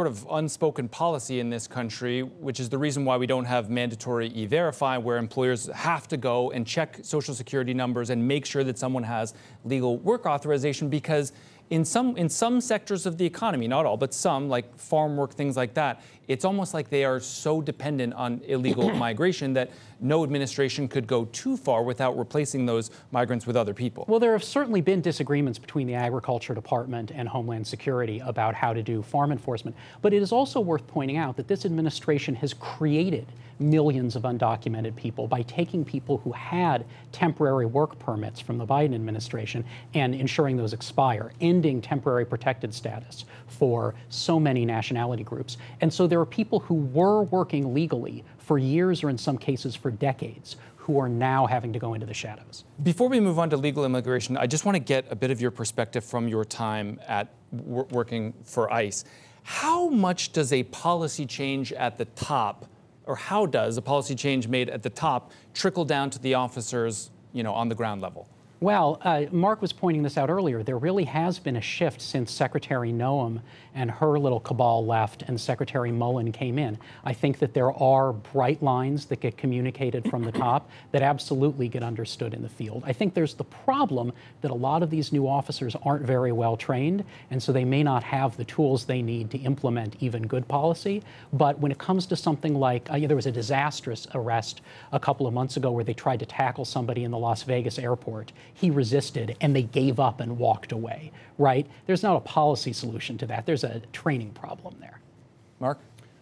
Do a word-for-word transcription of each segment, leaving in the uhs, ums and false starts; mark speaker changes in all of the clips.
Speaker 1: sort of unspoken policy in this country, which is the reason why we don't have mandatory E-Verify, where employers have to go and check Social Security numbers and make sure that someone has legal work authorization, because in some in some sectors of the economy, not all, but some, like farm work, things like that, it's almost like they are so dependent on illegal migration that no administration could go too far without replacing those migrants with other people.
Speaker 2: Well, there have certainly been disagreements between the Agriculture Department and Homeland Security about how to do farm enforcement. But it is also worth pointing out that this administration has created millions of undocumented people by taking people who had temporary work permits from the Biden administration and ensuring those expire, ending temporary protected status for so many nationality groups. And so there are people who were working legally for years, or in some cases for decades, who are now having to go into the shadows.
Speaker 1: Before we move on to legal immigration, I just want to get a bit of your perspective from your time at working for ICE. How much does a policy change at the top, or how does a policy change made at the top trickle down to the officers, you know, on the ground level?
Speaker 2: Well, uh, Mark was pointing this out earlier. There really has been a shift since Secretary Noem and her little cabal left and Secretary Mullen came in. I think that there are bright lines that get communicated from the top that absolutely get understood in the field. I think there's the problem that a lot of these new officers aren't very well trained, and so they may not have the tools they need to implement even good policy. But when it comes to something like, uh, there was a disastrous arrest a couple of months ago where they tried to tackle somebody in the Las Vegas airport. He resisted, and they gave up and walked away, right? There's not a policy solution to that. There's a training problem there.
Speaker 1: Mark?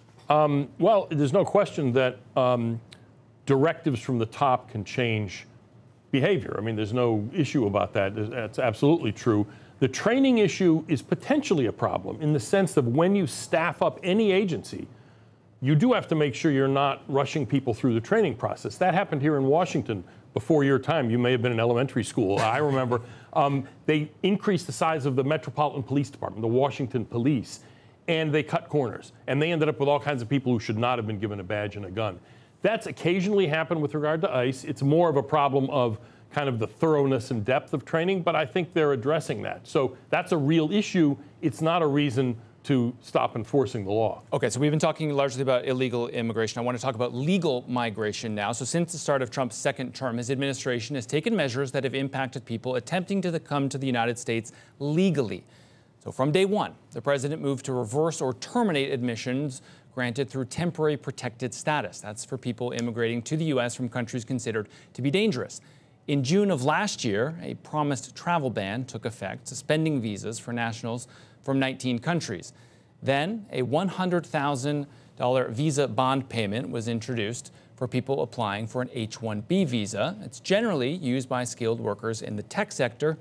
Speaker 3: Um, well, there's no question that um, directives from the top can change behavior. I mean, there's no issue about that. That's absolutely true. The training issue is potentially a problem in the sense of when you staff up any agency, you do have to make sure you're not rushing people through the training process. That happened here in Washington before your time. You may have been in elementary school. I remember um, they increased the size of the Metropolitan Police Department, the Washington Police, and they cut corners. And they ended up with all kinds of people who should not have been given a badge and a gun. That's occasionally happened with regard to ICE. It's more of a problem of kind of the thoroughness and depth of training, but I think they're addressing that. So that's a real issue. It's not a reason to stop enforcing the law.
Speaker 1: Okay, so we've been talking largely about illegal immigration. I want to talk about legal migration now. So since the start of Trump's second term, his administration has taken measures that have impacted people attempting to come to the United States legally. So from day one, the president moved to reverse or terminate admissions granted through temporary protected status. That's for people immigrating to the U S from countries considered to be dangerous. In June of last year, a promised travel ban took effect, suspending visas for nationals from nineteen countries. Then a one hundred thousand dollar visa bond payment was introduced for people applying for an H one B visa. It's generally used by skilled workers in the tech sector.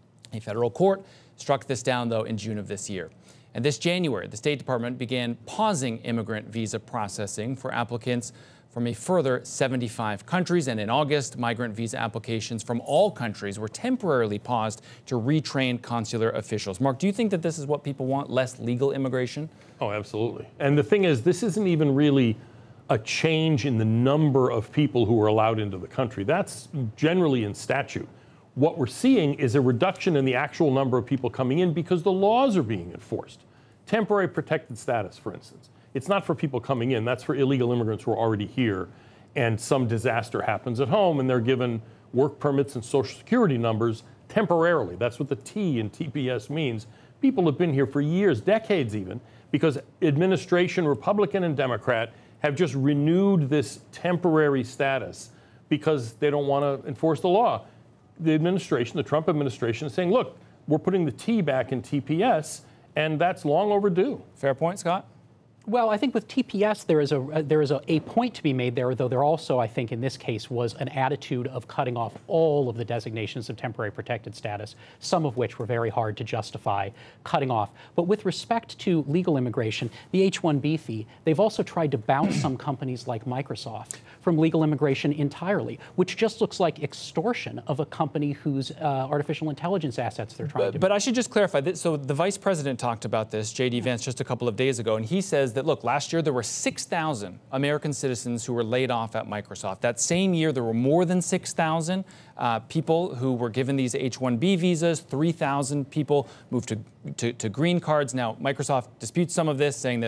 Speaker 1: A federal court struck this down, though, in June of this year. And this January, the State Department began pausing immigrant visa processing for applicants from a further seventy-five countries. And in August, migrant visa applications from all countries were temporarily paused to retrain consular officials. Mark, do you think that this is what people want, less legal immigration?
Speaker 3: Oh, absolutely. And the thing is, this isn't even really a change in the number of people who are allowed into the country. That's generally in statute. What we're seeing is a reduction in the actual number of people coming in because the laws are being enforced. Temporary protected status, for instance. It's not for people coming in. That's for illegal immigrants who are already here, and some disaster happens at home, and they're given work permits and Social Security numbers temporarily. That's what the T in T P S means. People have been here for years, decades even, because administration, Republican and Democrat, have just renewed this temporary status because they don't want to enforce the law. The administration, the Trump administration, is saying, look, we're putting the T back in T P S, and that's long overdue.
Speaker 1: Fair point, Scott?
Speaker 2: Well, I think with T P S, there is a uh, there is a, a point to be made there, though there also, I think, in this case, was an attitude of cutting off all of the designations of temporary protected status, some of which were very hard to justify cutting off. But with respect to legal immigration, the H one B fee, they've also tried to bounce some companies like Microsoft from legal immigration entirely, which just looks like extortion of a company whose uh, artificial intelligence assets they're trying
Speaker 1: but,
Speaker 2: to.
Speaker 1: But I should just clarify this. So the vice president talked about this, J D Vance, just a couple of days ago, and he says that, look, last year there were six thousand American citizens who were laid off at Microsoft. That same year, there were more than six thousand uh, people who were given these H one B visas. three thousand people moved to, to, to green cards. Now, Microsoft disputes some of this, saying that